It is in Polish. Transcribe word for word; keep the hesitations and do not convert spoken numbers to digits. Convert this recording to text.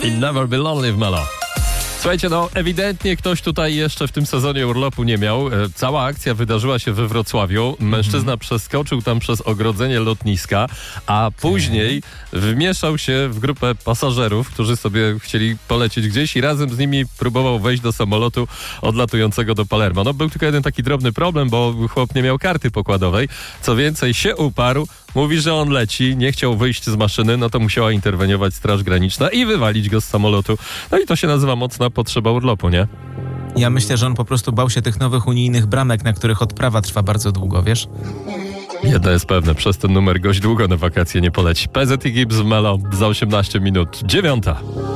I Never Be Lonely w Melo. Słuchajcie, no ewidentnie ktoś tutaj jeszcze w tym sezonie urlopu nie miał. Cała akcja wydarzyła się we Wrocławiu. Mężczyzna mm. przeskoczył tam przez ogrodzenie lotniska, a później wmieszał się w grupę pasażerów, którzy sobie chcieli polecieć gdzieś i razem z nimi próbował wejść do samolotu odlatującego do Palermo. No był tylko jeden taki drobny problem, bo chłop nie miał karty pokładowej. Co więcej, się uparł. Mówi, że on leci, nie chciał wyjść z maszyny, no to musiała interweniować Straż Graniczna i wywalić go z samolotu. No i to się nazywa mocna potrzeba urlopu, nie? Ja myślę, że on po prostu bał się tych nowych unijnych bramek, na których odprawa trwa bardzo długo, wiesz? Jedno jest pewne, przez ten numer gość długo na wakacje nie poleci. P Z i Gibbs w Melo za osiemnaście minut. Dziewiąta.